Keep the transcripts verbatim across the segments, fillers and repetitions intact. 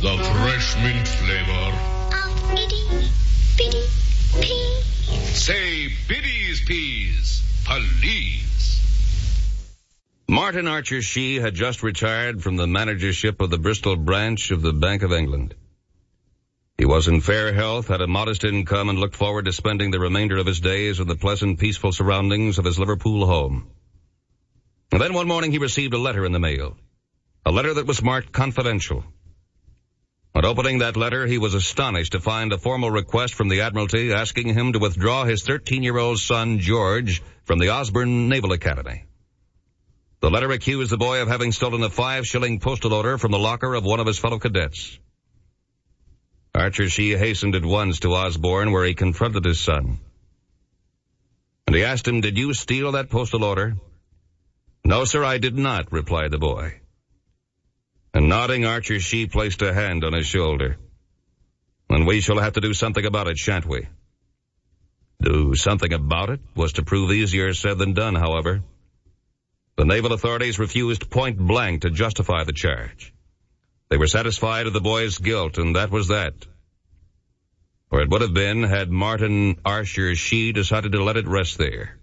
the fresh mint flavor of itty bitty peas. Say Biddy's Peas, please. Martin Archer Shee had just retired from the managership of the Bristol branch of the Bank of England. He was in fair health, had a modest income, and looked forward to spending the remainder of his days in the pleasant, peaceful surroundings of his Liverpool home. And then one morning he received a letter in the mail, a letter that was marked confidential. On opening that letter, he was astonished to find a formal request from the Admiralty asking him to withdraw his thirteen-year-old son, George, from the Osborne Naval Academy. The letter accused the boy of having stolen a five-shilling postal order from the locker of one of his fellow cadets. Archer Shee hastened at once to Osborne, where he confronted his son. And he asked him, "Did you steal that postal order?" "No, sir, I did not," replied the boy. And nodding, Archer Shee placed a hand on his shoulder. "And we shall have to do something about it, shan't we?" Do something about it was to prove easier said than done, however. The naval authorities refused point blank to justify the charge. They were satisfied of the boy's guilt, and that was that. Or it would have been had Martin Archer Shee decided to let it rest there.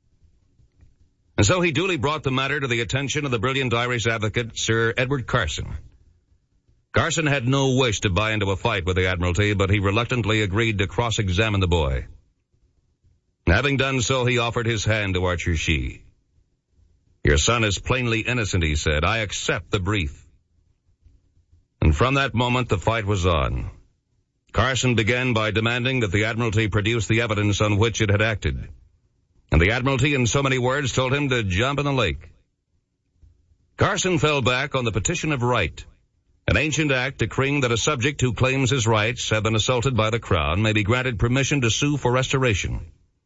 And so he duly brought the matter to the attention of the brilliant Irish advocate, Sir Edward Carson. Carson had no wish to buy into a fight with the Admiralty, but he reluctantly agreed to cross-examine the boy. Having done so, he offered his hand to Archer Shee. "Your son is plainly innocent," he said. "I accept the brief." And from that moment, the fight was on. Carson began by demanding that the Admiralty produce the evidence on which it had acted. And the Admiralty, in so many words, told him to jump in the lake. Carson fell back on the petition of right, an ancient act decreeing that a subject who claims his rights have been assaulted by the Crown may be granted permission to sue for restoration.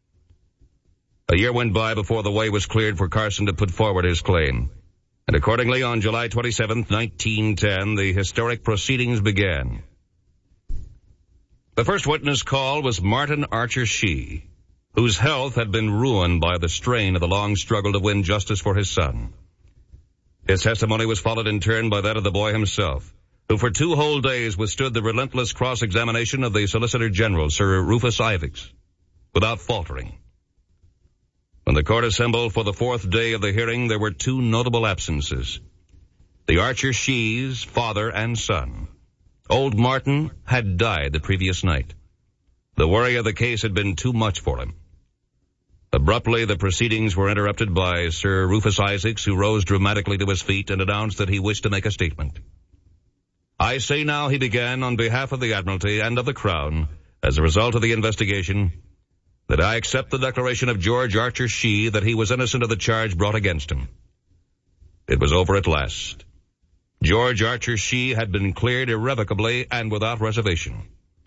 A year went by before the way was cleared for Carson to put forward his claim. And accordingly, on July twenty-seventh, nineteen ten, the historic proceedings began. The first witness called was Martin Archer Shee, whose health had been ruined by the strain of the long struggle to win justice for his son. His testimony was followed in turn by that of the boy himself, who for two whole days withstood the relentless cross-examination of the Solicitor General, Sir Rufus Isaacs, without faltering. When the court assembled for the fourth day of the hearing, there were two notable absences: the Archer Shees, father and son. Old Martin had died the previous night. The worry of the case had been too much for him. Abruptly, the proceedings were interrupted by Sir Rufus Isaacs, who rose dramatically to his feet and announced that he wished to make a statement. "I say now," he began, "on behalf of the Admiralty and of the Crown, as a result of the investigation, that I accept the declaration of George Archer Shee that he was innocent of the charge brought against him." It was over at last. George Archer Shee had been cleared irrevocably and without reservation.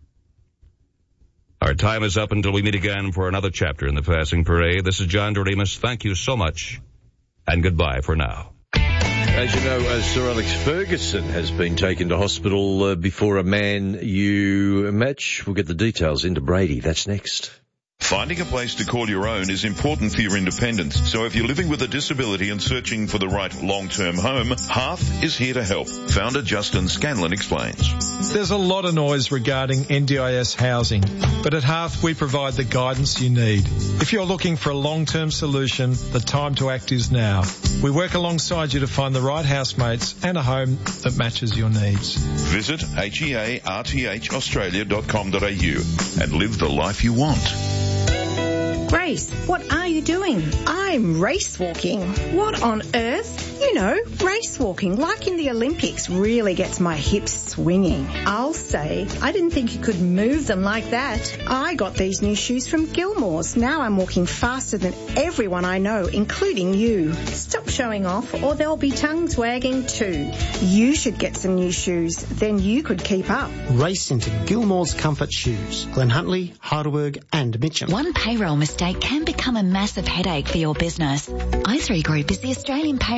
Our time is up until we meet again for another chapter in the Passing Parade. This is John Doremus. Thank you so much, and goodbye for now. As you know, uh, Sir Alex Ferguson has been taken to hospital uh, before a Man U match. We'll get the details into Brady. That's next. Finding a place to call your own is important for your independence. So if you're living with a disability and searching for the right long-term home, Hearth is here to help. Founder Justin Scanlon explains. There's a lot of noise regarding N D I S housing, but at Hearth we provide the guidance you need. If you're looking for a long-term solution, the time to act is now. We work alongside you to find the right housemates and a home that matches your needs. Visit H E A R T H australia dot com dot a u and live the life you want. Grace, what are you doing? I'm race walking. What on earth? You know, race walking, like in the Olympics, really gets my hips swinging. I'll say, I didn't think you could move them like that. I got these new shoes from Gilmore's. Now I'm walking faster than everyone I know, including you. Stop showing off or there'll be tongues wagging too. You should get some new shoes, then you could keep up. Race into Gilmore's Comfort Shoes, Glen Huntly, Heidelberg and Mitcham. One payroll mistake can become a massive headache for your business. i three Group is the Australian payroll provider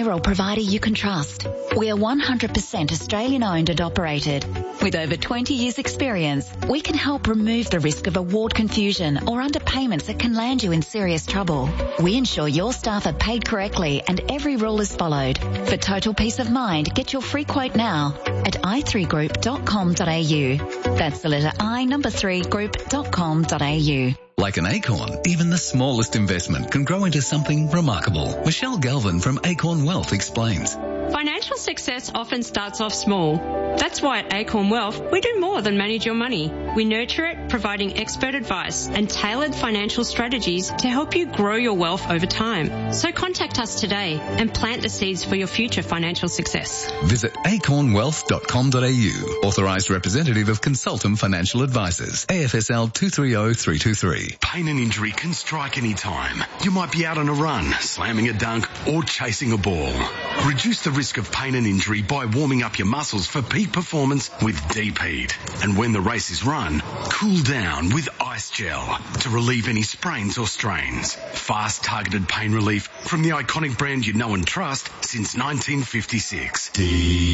provider you can trust. We are one hundred percent Australian owned and operated. With over twenty years experience, we can help remove the risk of award confusion or underpayments that can land you in serious trouble. We ensure your staff are paid correctly and every rule is followed. For total peace of mind, get your free quote now at i three group dot com dot a u. That's the letter I, number three, group dot com dot a u. Like an acorn, even the smallest investment can grow into something remarkable. Michelle Galvin from Acorn Wealth explains. Financial success often starts off small. That's why at Acorn Wealth, we do more than manage your money. We nurture it, providing expert advice and tailored financial strategies to help you grow your wealth over time. So contact us today and plant the seeds for your future financial success. Visit acorn wealth dot com dot a u. Authorised representative of Consultum Financial Advisors. A F S L two three zero three two three. Pain and injury can strike any time. You might be out on a run, slamming a dunk, or chasing a ball. Reduce the risk of pain and injury by warming up your muscles for peak performance with Deep Heat. And when the race is run, cool down with Ice Gel to relieve any sprains or strains. Fast targeted pain relief from the iconic brand you know and trust since nineteen fifty-six. Deep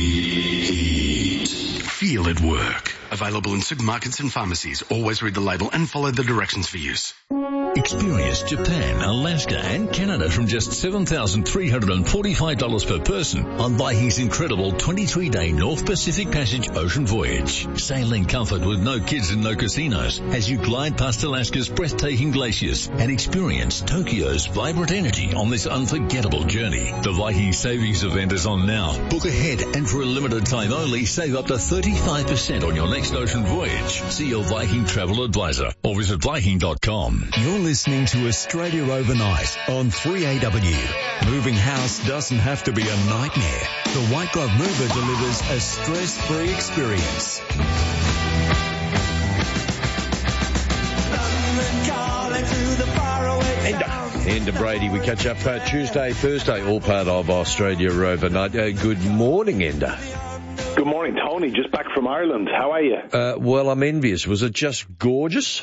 Heat. Feel it work. Available in supermarkets and pharmacies. Always read the label and follow the directions for use. Experience Japan, Alaska and Canada from just seven thousand three hundred forty-five dollars per person on Viking's incredible twenty-three day North Pacific Passage ocean voyage. Sail in comfort with no kids and no casinos as you glide past Alaska's breathtaking glaciers and experience Tokyo's vibrant energy on this unforgettable journey. The Viking Savings Event is on now. Book ahead and for a limited time only, save up to thirty-five percent on your next ocean voyage. See your Viking travel advisor or visit Viking dot com. You're listening to Australia Overnight on three A W. Moving house doesn't have to be a nightmare. The White Glove Mover delivers a stress-free experience. Enda Brady, we catch up uh, Tuesday, Thursday, all part of Australia Overnight. Uh, good morning, Enda. Good morning, Tony. Just back from Ireland. How are you? Uh, well, I'm envious. Was it just gorgeous?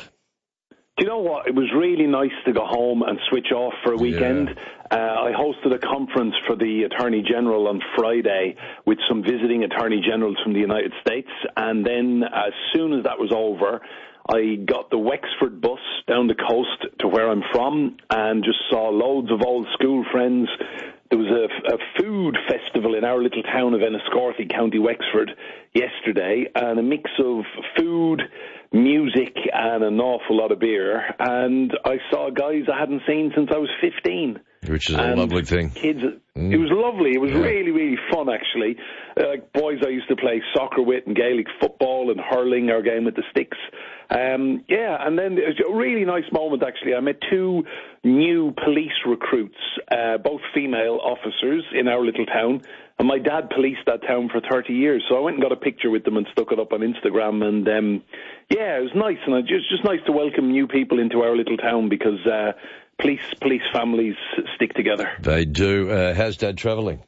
Do you know what? It was really nice to go home and switch off for a weekend. Yeah. Uh, I hosted a conference for the Attorney General on Friday with some visiting Attorney Generals from the United States. And then as soon as that was over, I got the Wexford bus down the coast to where I'm from and just saw loads of old school friends. There was a, a food festival in our little town of Enniscorthy, County Wexford, yesterday, and a mix of food, music, and an awful lot of beer. And I saw guys I hadn't seen since I was fifteen. Which is a and lovely thing. Kids, mm. It was lovely. It was yeah. really, really fun, actually. Uh, like boys I used to play soccer with and Gaelic football and hurling, our game with the sticks. Um, yeah, and then it was a really nice moment, actually. I met two new police recruits, uh, both female officers in our little town. And my dad policed that town for thirty years, so I went and got a picture with them and stuck it up on Instagram. And, um, yeah, it was nice. And it's just, just nice to welcome new people into our little town because uh, police police families stick together. They do. Uh, how's Dad travelling?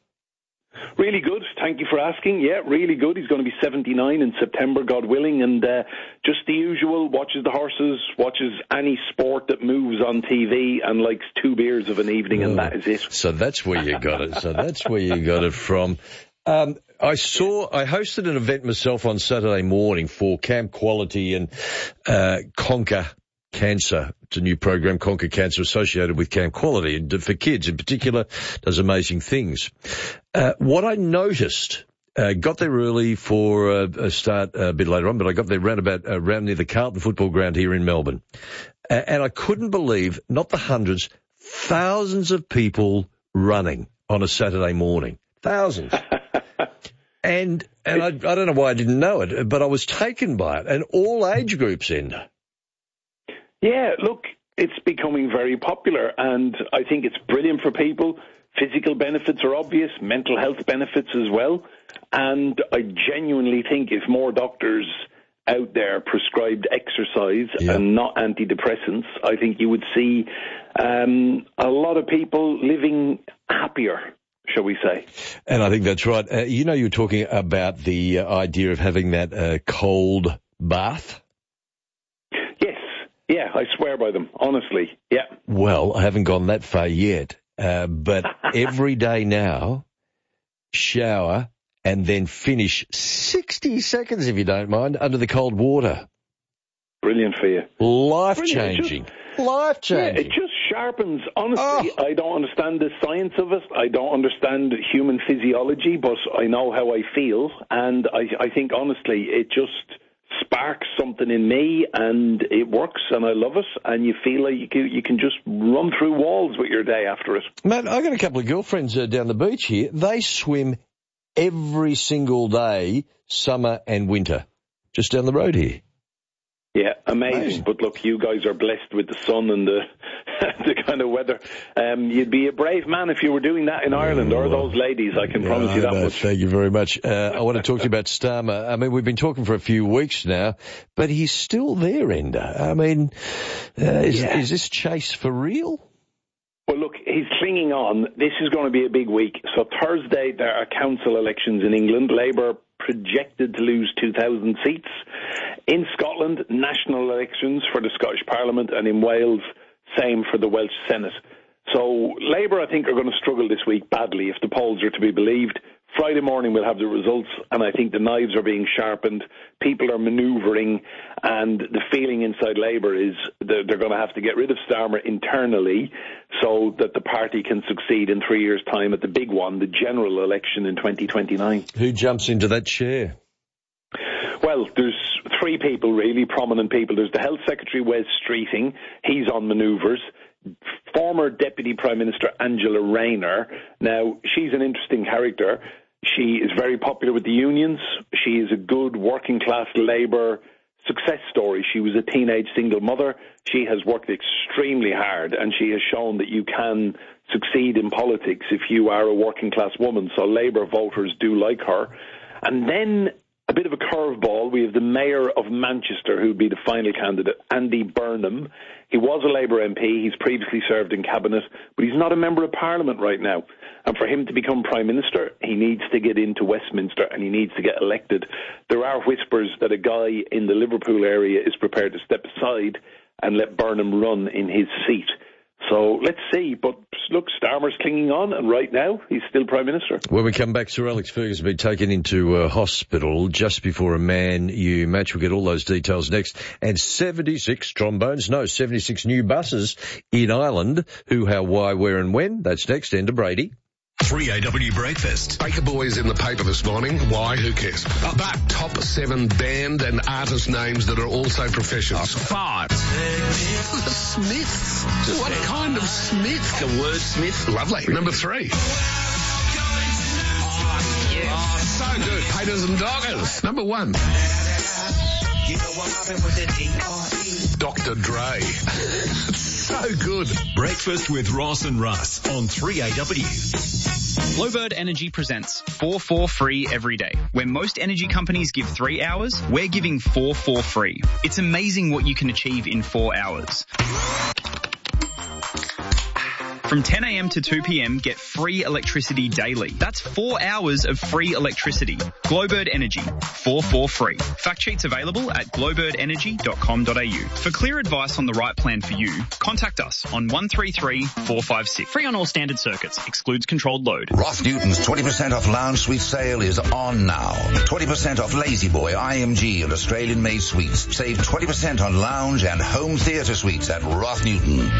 Really good. Thank you for asking. Yeah, really good. He's going to be seventy-nine in September, God willing, and uh, just the usual, watches the horses, watches any sport that moves on T V, and likes two beers of an evening, oh, and that is it. So that's where you got it. So that's where you got it from. Um, I saw, I hosted an event myself on Saturday morning for Camp Quality and uh, Conquer Cancer. It's a new program, Conquer Cancer, associated with Camp Quality, and for kids in particular, does amazing things. Uh, what I noticed, uh, got there early for uh, a start uh, a bit later on, but I got there round about uh, round near the Carlton football ground here in Melbourne, uh, and I couldn't believe not the hundreds, thousands of people running on a Saturday morning, thousands. and and I, I don't know why I didn't know it, but I was taken by it, and all age groups in. Yeah, look, it's becoming very popular, and I think it's brilliant for people. Physical benefits are obvious, mental health benefits as well, and I genuinely think if more doctors out there prescribed exercise yeah. and not antidepressants, I think you would see um, a lot of people living happier, shall we say. And I think that's right. Uh, you know, you were talking about the uh, idea of having that uh, cold bath. Yeah, I swear by them, honestly, yeah. Well, I haven't gone that far yet, uh, but every day now shower, and then finish sixty seconds, if you don't mind, under the cold water. Brilliant for you. Life-changing. Life-changing. Yeah, it just sharpens. Honestly, oh. I don't understand the science of it. I don't understand human physiology, but I know how I feel. And I, I think, honestly, it just sparks something in me, and it works, and I love it. And you feel like you can, you can just run through walls with your day after it. Matt, I got a couple of girlfriends uh, down the beach here. They swim every single day, summer and winter, just down the road here. Yeah, amazing. amazing. But look, you guys are blessed with the sun and the the kind of weather. Um, you'd be a brave man if you were doing that in Ireland, or those ladies, I can yeah, promise you that no, much. Thank you very much. Uh, I want to talk to you about Starmer. I mean, we've been talking for a few weeks now, but he's still there, Enda. I mean, uh, is, yeah. is this chase for real? Well, look, he's clinging on. This is going to be a big week. So Thursday, there are council elections in England. Labour projected to lose two thousand seats. In Scotland, national elections for the Scottish Parliament, and in Wales, same for the Welsh Senate. So Labour, I think, are going to struggle this week badly if the polls are to be believed. Friday morning we'll have the results, and I think the knives are being sharpened. People are manoeuvring, and the feeling inside Labour is that they're going to have to get rid of Starmer internally so that the party can succeed in three years' time at the big one, the general election in twenty twenty-nine. Who jumps into that chair? Well, there's three people, really, prominent people. There's the Health Secretary, Wes Streeting. He's on manoeuvres. Former Deputy Prime Minister Angela Rayner. Now, she's an interesting character. She is very popular with the unions. She is a good working-class Labour success story. She was a teenage single mother. She has worked extremely hard, and she has shown that you can succeed in politics if you are a working-class woman. So Labour voters do like her. And then a bit of a curveball. We have the Mayor of Manchester, who would be the final candidate, Andy Burnham. He was a Labour M P. He's previously served in Cabinet, but he's not a Member of Parliament right now. And for him to become Prime Minister, he needs to get into Westminster and he needs to get elected. There are whispers that a guy in the Liverpool area is prepared to step aside and let Burnham run in his seat. So let's see. But look, Starmer's clinging on, and right now he's still Prime Minister. When we come back, Sir Alex Ferguson has been taken into uh, hospital just before a Man U match. We'll get all those details next. And seventy-six trombones, no, seventy-six new buses in Ireland. Who, how, why, where and when? That's next. Enda Brady. three A W Breakfast. Baker Boys in the paper this morning. Why? Who cares? Uh, but top seven band and artist names that are also professionals. Five. The Smiths. What kind of Smith? The word Smith. Lovely. Number three. Oh, yes. Oh, so good. Haters and Doggers. Number one. You know what happened with the D R E? Doctor Dre. So good. Breakfast with Ross and Russ on three A W. Glowbird Energy presents four four free every day. Where most energy companies give three hours, we're giving four four free. It's amazing what you can achieve in four hours. From ten a.m. to two p.m, get free electricity daily. That's four hours of free electricity. Glowbird Energy, four four free. Fact sheets available at glowbird energy dot com dot a u. For clear advice on the right plan for you, contact us on one three three, four five six. Free on all standard circuits. Excludes controlled load. Ross Newton's twenty percent off lounge suite sale is on now. twenty percent off Lazy Boy, I M G and Australian made suites. Save twenty percent on lounge and home theatre suites at Ross Newton.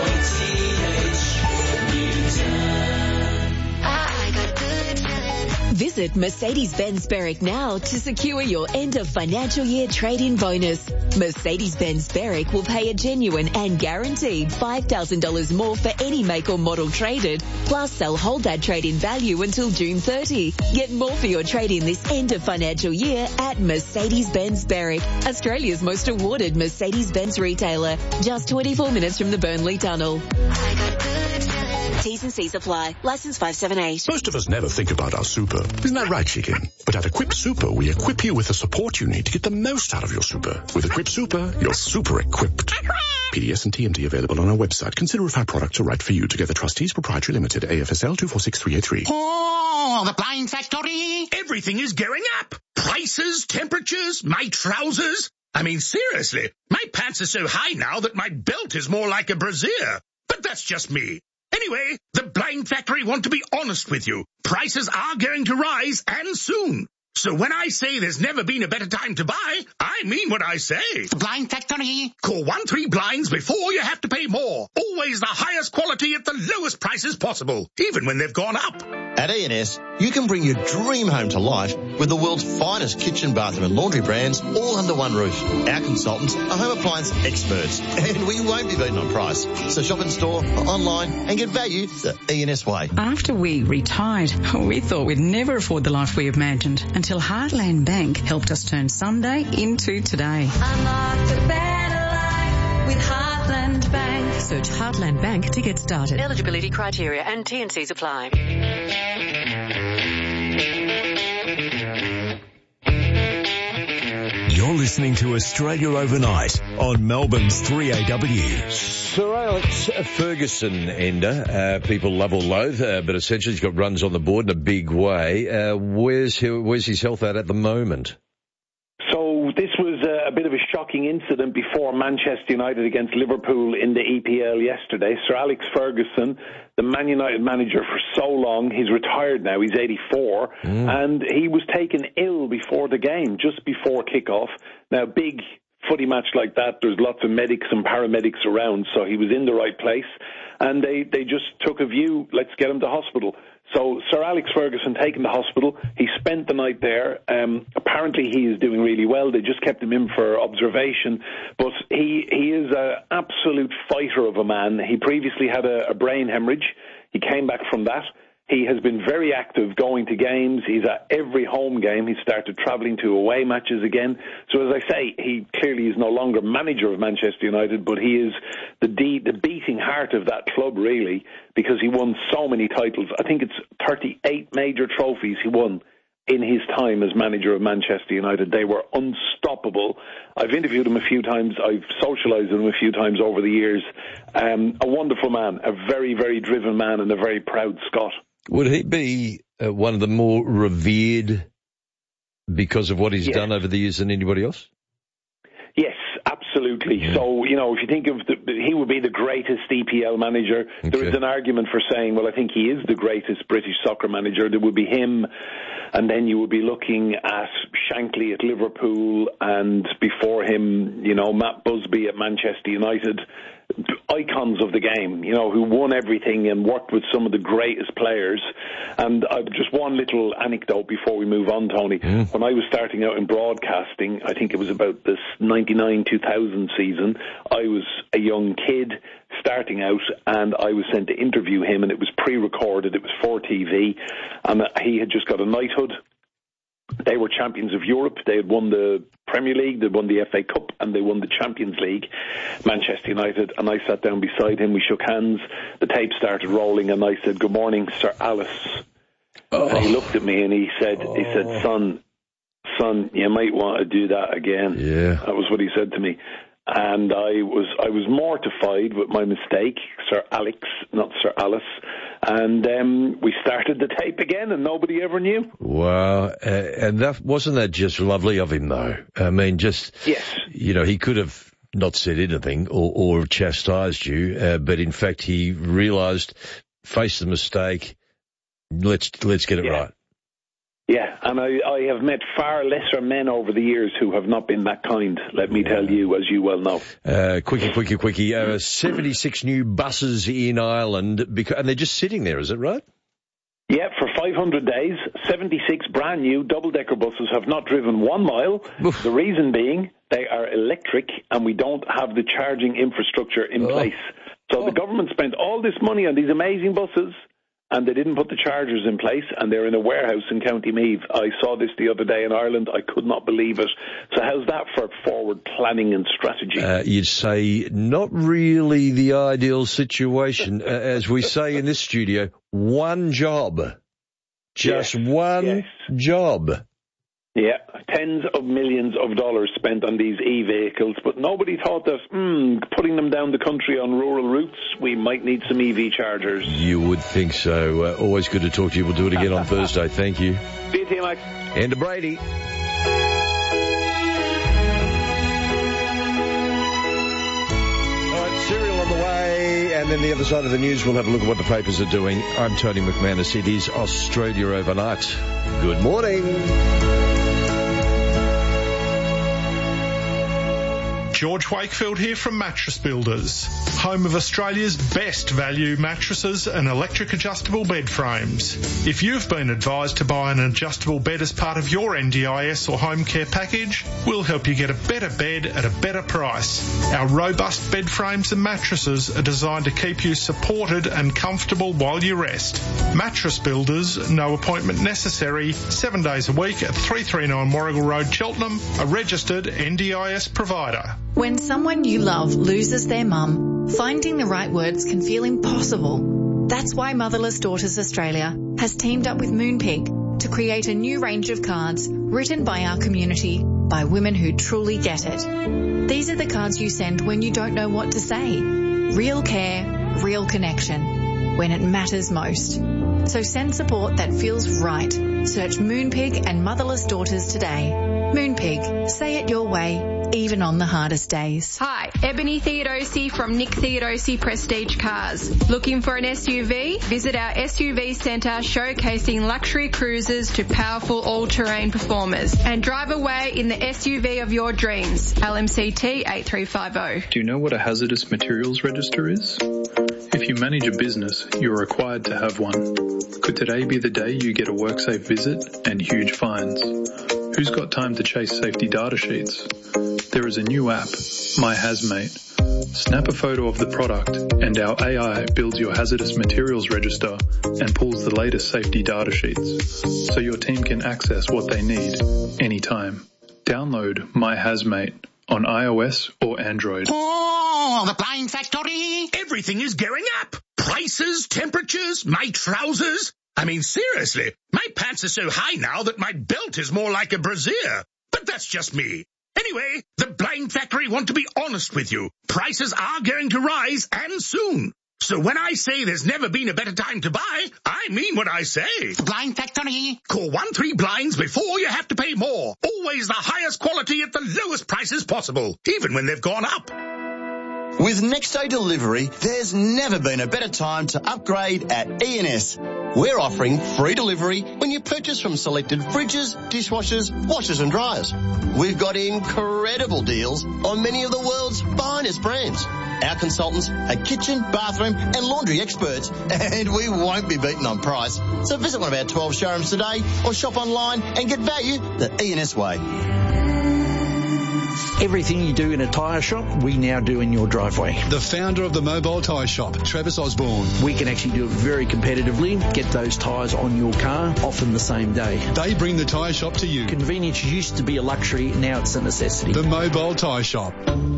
Visit Mercedes-Benz Berwick now to secure your end of financial year trade-in bonus. Mercedes-Benz Berwick will pay a genuine and guaranteed five thousand dollars more for any make or model traded, plus they'll hold that trade-in value until June thirtieth. Get more for your trade-in this end of financial year at Mercedes-Benz Berwick, Australia's most awarded Mercedes-Benz retailer, just twenty-four minutes from the Burnley Tunnel. T's and C's apply. License five seven eight. Most of us never think about our super. Isn't that right, Chicken? But at Equip Super, we equip you with the support you need to get the most out of your super. With Equip Super, you're super equipped. P D S and T M T available on our website. Consider if our products are right for you. Together Trustees Proprietary Limited, A F S L two four six three eight three. Oh, the blind factory! Everything is going up. Prices, temperatures, my trousers. I mean, seriously, my pants are so high now that my belt is more like a brassiere. But that's just me. Anyway, Anyway, the Blind Factory want to be honest with you. Prices are going to rise, and soon. So when I say there's never been a better time to buy, I mean what I say. The Blind Factory. Call one three blinds before you have to pay more. Always the highest quality at the lowest prices possible, even when they've gone up. At E and S, you can bring your dream home to life with the world's finest kitchen, bathroom and laundry brands all under one roof. Our consultants are home appliance experts, and we won't be beaten on price. So shop in store or online and get value the E and S way. After we retired, we thought we'd never afford the life we imagined until Heartland Bank helped us turn Sunday into today. Unlock the better life with Heartland Bank. Search Heartland Bank to get started. Eligibility criteria and T and Cs apply. You're listening to Australia Overnight on Melbourne's three A W. Sir Alex Ferguson, Ender, uh, people love or loathe, uh, but essentially he's got runs on the board in a big way. Uh, where's, he, where's his health at at the moment? So this was a, a bit of a shocking incident before Manchester United against Liverpool in the E P L yesterday. Sir Alex Ferguson, the Man United manager for so long, he's retired now, he's eighty-four, mm. and he was taken ill before the game, just before kickoff. Now, big footy match like that, there's lots of medics and paramedics around, so he was in the right place, and they, they just took a view, let's get him to hospital. So Sir Alex Ferguson taken to hospital. He spent the night there. Um, apparently he is doing really well. They just kept him in for observation. But he he is an absolute fighter of a man. He previously had a, a brain hemorrhage. He came back from that. He has been very active, going to games. He's at every home game. He started travelling to away matches again. So as I say, he clearly is no longer manager of Manchester United, but he is the de- the beating heart of that club, really, because he won so many titles. I think it's thirty-eight major trophies he won in his time as manager of Manchester United. They were unstoppable. I've interviewed him a few times. I've socialised with him a few times over the years. Um, a wonderful man, a very, very driven man, and a very proud Scot. Would he be uh, one of the more revered because of what he's yes. done over the years than anybody else? Yes, absolutely. Yeah. So, you know, if you think of the, he would be the greatest E P L manager. Okay. There is an argument for saying, well, I think he is the greatest British soccer manager. There would be him, and then you would be looking at Shankly at Liverpool, and before him, you know, Matt Busby at Manchester United. Icons of the game, you know, who won everything and worked with some of the greatest players. And uh, just one little anecdote before we move on, Tony. Mm. When I was starting out in broadcasting, I think it was about this ninety-nine two thousand season, I was a young kid starting out, and I was sent to interview him, and it was pre-recorded, it was for T V, and he had just got a knighthood. They were champions of Europe. They had won the Premier League, they'd won the F A Cup, and they won the Champions League, Manchester United. And I sat down beside him, we shook hands, the tape started rolling, and I said, "Good morning, Sir Alice." Oh. And he looked at me and he said, oh. he said, son, son, you might want to do that again. Yeah. That was what he said to me. And I was I was mortified with my mistake, Sir Alex, not Sir Alice. And um, we started the tape again, and nobody ever knew. Wow. Uh, and that wasn't that just lovely of him, though? I mean, just, yes. You know, he could have not said anything or, or chastised you, uh, but in fact he realised, faced the mistake, let's let's get it yeah. right. Yeah, and I, I have met far lesser men over the years who have not been that kind, let me tell you, as you well know. Uh, quickie, quickie, quickie. Uh, seventy-six new buses in Ireland, because, and they're just sitting there, is it right? Yeah, for five hundred days, seventy-six brand new double-decker buses have not driven one mile. Oof. The reason being they are electric and we don't have the charging infrastructure in oh. place. So oh. the government spent all this money on these amazing buses, and they didn't put the chargers in place, and they're in a warehouse in County Meath. I saw this the other day in Ireland. I could not believe it. So how's that for forward planning and strategy? Uh, you'd say not really the ideal situation. uh, as we say in this studio, one job. Just yes. one yes. job. Yeah, tens of millions of dollars spent on these e-vehicles, but nobody thought that, hmm, putting them down the country on rural routes, we might need some E V chargers. You would think so. Uh, always good to talk to you. We'll do it again on Thursday. Thank you. See you, T Max. And to Brady. All right, cereal on the way, and then then the other side of the news, we'll have a look at what the papers are doing. I'm Tony McManus. It is Australia Overnight. Good morning. George Wakefield here from Mattress Builders, home of Australia's best value mattresses and electric adjustable bed frames. If you've been advised to buy an adjustable bed as part of your N D I S or home care package, we'll help you get a better bed at a better price. Our robust bed frames and mattresses are designed to keep you supported and comfortable while you rest. Mattress Builders, no appointment necessary, seven days a week at three thirty-nine Warrigal Road, Cheltenham, a registered N D I S provider. When someone you love loses their mum, finding the right words can feel impossible. That's why Motherless Daughters Australia has teamed up with Moonpig to create a new range of cards written by our community by women who truly get it. These are the cards you send when you don't know what to say. Real care, real connection, when it matters most. So send support that feels right. Search Moonpig and Motherless Daughters today. Moonpig, say it your way, even on the hardest days. Hi, Ebony Theodosi from Nick Theodosi Prestige Cars. Looking for an S U V? Visit our S U V centre showcasing luxury cruisers to powerful all-terrain performers and drive away in the S U V of your dreams. L M C T eight three five zero. Do you know what a hazardous materials register is? If you manage a business, you're required to have one. Could today be the day you get a WorkSafe visit and huge fines? Who's got time to chase safety data sheets? There is a new app, My Hazmate. Snap a photo of the product and our A I builds your hazardous materials register and pulls the latest safety data sheets so your team can access what they need anytime. Download My Hazmate on iOS or Android. Oh, the Blind Factory! Everything is going up. Prices, temperatures, my trousers. I mean, seriously, my pants are so high now that my belt is more like a brassiere. But that's just me. Anyway, the Blind Factory want to be honest with you. Prices are going to rise, and soon. So when I say there's never been a better time to buy, I mean what I say. The Blind Factory. Call one three blinds before you have to pay more. Always the highest quality at the lowest prices possible, even when they've gone up. With next day delivery, there's never been a better time to upgrade at E N S. We're offering free delivery when you purchase from selected fridges, dishwashers, washers and dryers. We've got incredible deals on many of the world's finest brands. Our consultants are kitchen, bathroom and laundry experts, and we won't be beaten on price. So visit one of our twelve showrooms today or shop online and get value the E N S way. Everything you do in a tyre shop, we now do in your driveway. The founder of the Mobile Tyre Shop, Travis Osborne. We can actually do it very competitively, get those tyres on your car, often the same day. They bring the tyre shop to you. Convenience used to be a luxury, now it's a necessity. The Mobile Tyre Shop.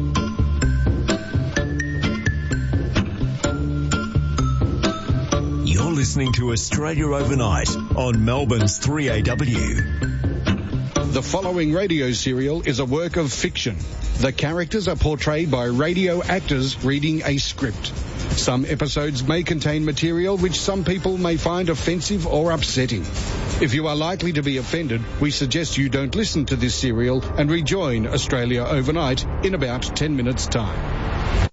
You're listening to Australia Overnight on Melbourne's three A W. The following radio serial is a work of fiction. The characters are portrayed by radio actors reading a script. Some episodes may contain material which some people may find offensive or upsetting. If you are likely to be offended, we suggest you don't listen to this serial and rejoin Australia Overnight in about ten minutes' time.